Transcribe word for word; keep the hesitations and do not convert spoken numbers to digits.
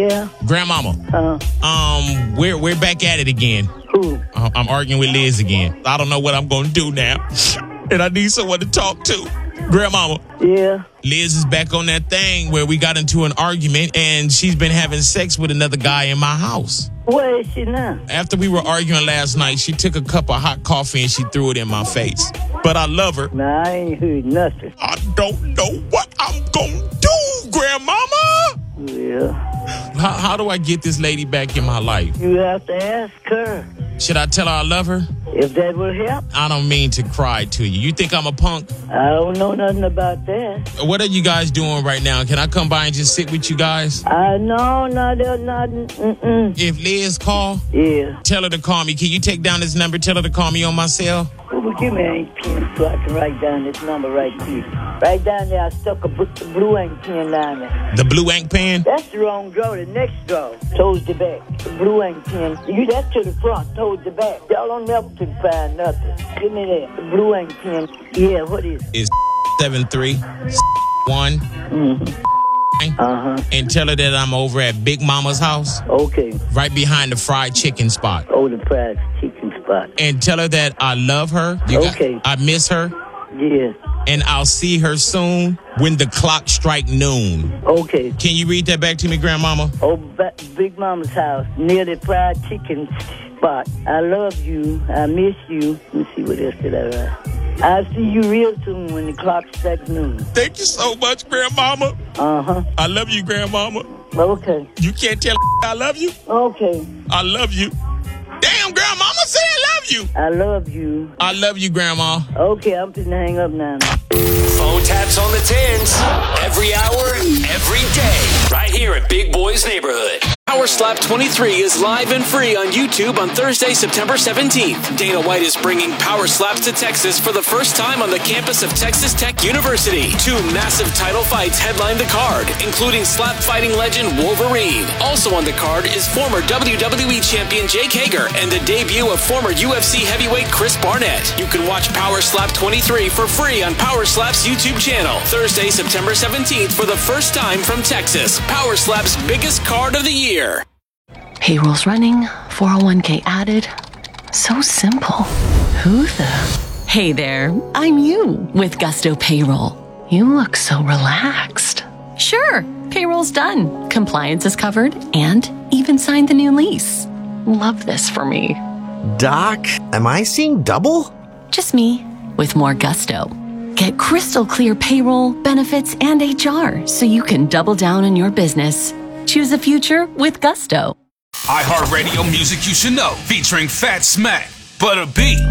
Yeah. Grandmama. Uh, Um, we're we're back at it again. who? Uh, I'm arguing with Liz again. I don't know what I'm gonna do now, and I need someone to talk to. Grandmama. Yeah. Liz is back on that thing where we got into an argument, and she's been having sex with another guy in my house. Where is she now? After we were arguing last night, she took a cup of hot coffee and she threw it in my face. But I love her. Nah, I ain't heard nothing. I don't know what I'm gonna do, Grandmama. Yeah. How, how do I get this lady back in my life? You have to ask her Should I tell her I love her? if that will help. I don't mean to cry to you. You think I'm a punk? I don't know nothing about that. What are you guys doing right now? Can I come by and just sit with you guys? I know, no, there's nothing. Mm-mm. If Liz call, Yeah. tell her to call me. Can you take down this number? Tell her to call me on my cell. Well, give me an ink pen so I can write down this number right here. Right down there, I stuck a bl- blue ink pen down there. The blue ink pen? That's the wrong drawer, the next drawer. Towards the back. The blue ink pen. You that's to the front, towards the back. Y'all don't never can find nothing. Give me that. The blue ink pen. Yeah, what is it? It's seven three one. Uh-huh. And tell her that I'm over at Big Mama's house, Okay. right behind the fried chicken spot. Oh, the fried chicken spot. And tell her that I love her. You got- Okay. I miss her. Yeah. And I'll see her soon when the clock strike noon. Okay. Can you read that back to me, Grandmama? Oh, ba- Big Mama's house, near the fried chicken spot. I love you. I miss you. Let me see what else did I write. I'll see you real soon when the clock strikes noon. Thank you so much, Grandmama. Uh-huh. I love you, Grandmama. Okay. You can't tell I love you. Okay. I love you. Damn, Grandmama, say I love you. I love you. I love you, Grandma. Okay, I'm finna hang up now. Phone taps on the tens. Every hour, every day. Right here at Big Boy's Neighborhood. Power Slap twenty-three is live and free on YouTube on Thursday, September seventeenth. Dana White is bringing Power Slaps to Texas for the first time on the campus of Texas Tech University. Two massive title fights headline the card, including slap fighting legend Wolverine. Also on the card is former W W E champion Jake Hager and the debut of former U F C heavyweight Chris Barnett. You can watch Power Slap twenty-three for free on Power Slap's YouTube channel. Thursday, September seventeenth for the first time from Texas. Power Slap's biggest card of the year. Payroll's running, four oh one k added. So simple. Who the? Hey there, I'm you with Gusto Payroll. You look so relaxed. Sure, payroll's done. Compliance is covered and even signed the new lease. Love this for me. Doc, am I seeing double? Just me with more gusto. Get crystal clear payroll, benefits, and H R so you can double down on your business. Choose a future with Gusto. iHeartRadio Music You Should Know, featuring Fat Smack, Butter B,